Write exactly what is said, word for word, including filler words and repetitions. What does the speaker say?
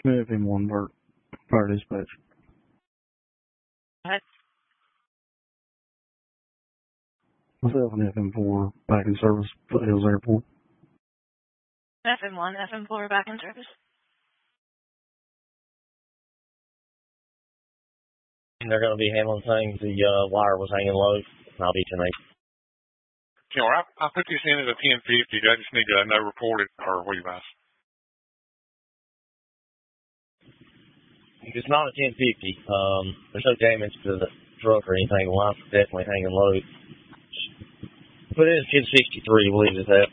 F M one, Bert. Fire dispatch. What? Myself and F M four back in service, Foothills Airport. F M one, F M four back in service. And they're going to be handling things. The uh, wire was hanging low. I'll be tonight. You know, I, I put this in at a ten fifty. I just need to know report it, or what do you guys? If it's not a ten fifty, um, there's no damage to the truck or anything. The line's definitely hanging low. Put it in ten sixty-three, we'll leave it at that.